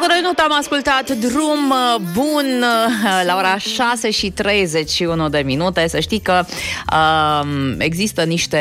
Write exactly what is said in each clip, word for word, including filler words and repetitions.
Cu noi am ascultat Drum Bun la ora șase și treizeci și unu de minute. Să știi că uh, există niște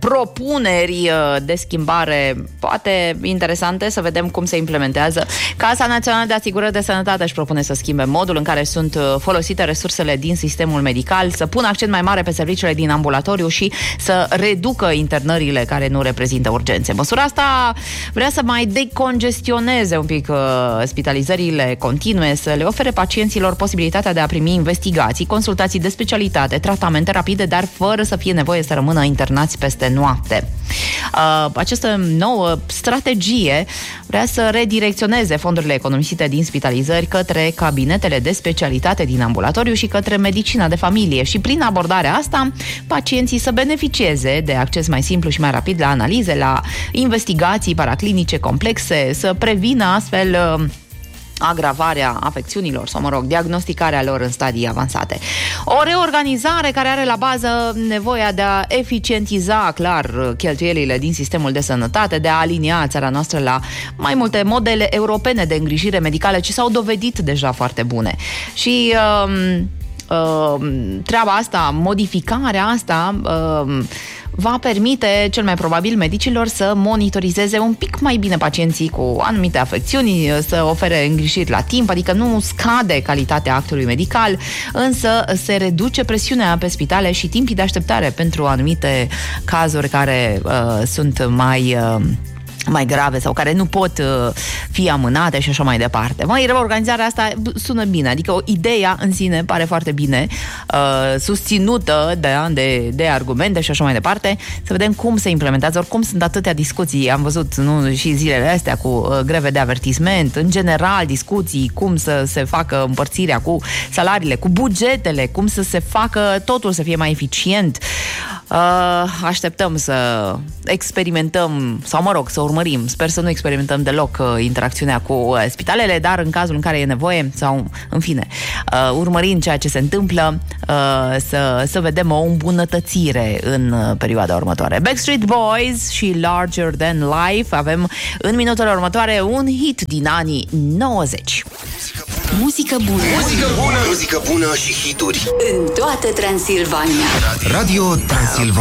propuneri de schimbare poate interesante, să vedem cum se implementează. Casa Națională de Asigurări de Sănătate își propune să schimbe modul în care sunt folosite resursele din sistemul medical, să pună accent mai mare pe serviciile din ambulatoriu și să reducă internările care nu reprezintă urgențe. Măsura asta vrea să mai decongestioneze un pic uh, spitalizările continue, să le ofere pacienților posibilitatea de a primi investigații, consultații de specialitate, tratamente rapide, dar fără să fie nevoie să rămână internați peste noapte. Uh, această nouă strategie vrea să redirecționeze fondurile economisite din spitalizări către cabinetele de specialitate din ambulatoriu și către medicina de familie și prin abordarea asta pacienții să beneficieze de acces mai simplu și mai rapid la analize, la investigații paraclinice complexe, să prevină astfel uh, agravarea afecțiunilor sau, mă rog, diagnosticarea lor în stadii avansate. O reorganizare care are la bază nevoia de a eficientiza, clar, cheltuielile din sistemul de sănătate, de a alinia țara noastră la mai multe modele europene de îngrijire medicală, ce s-au dovedit deja foarte bune. Și uh, uh, treaba asta, modificarea asta uh, va permite, cel mai probabil, medicilor să monitorizeze un pic mai bine pacienții cu anumite afecțiuni, să ofere îngrijiri la timp, adică nu scade calitatea actului medical, însă se reduce presiunea pe spitale și timpii de așteptare pentru anumite cazuri care uh, sunt mai... Uh, mai grave sau care nu pot uh, fi amânate și așa mai departe. Măi, reorganizarea asta sună bine, adică o ideea în sine pare foarte bine, uh, susținută de ani de, de argumente și așa mai departe. Să vedem cum se implementează. Oricum sunt atâtea discuții, am văzut nu, și zilele astea cu uh, greve de avertisment, în general discuții, cum să se facă împărțirea cu salariile, cu bugetele, cum să se facă totul să fie mai eficient. Uh, așteptăm să experimentăm, sau mă rog, să urmărim. Sper să nu experimentăm deloc uh, interacțiunea cu uh, spitalele, dar în cazul în care e nevoie, sau în fine, uh, urmărind ceea ce se întâmplă, uh, să, să vedem o îmbunătățire în uh, perioada următoare. Backstreet Boys și Larger Than Life. Avem în minutele următoare un hit din anii nouăzeci. Muzică bună. Muzică bună. Muzică bună și hituri în toată Transilvania. Radio Transilvania.